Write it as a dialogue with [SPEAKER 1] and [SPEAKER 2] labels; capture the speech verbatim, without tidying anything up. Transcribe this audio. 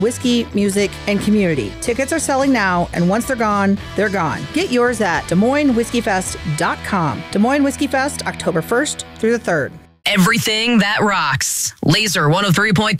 [SPEAKER 1] whiskey, music, and community. Tickets are selling now, and once they're gone, they're gone. Get yours at Des Moines Whiskey Fest dot com. Des Moines Whiskey Fest, October first through the third.
[SPEAKER 2] Everything that rocks. Laser one oh three point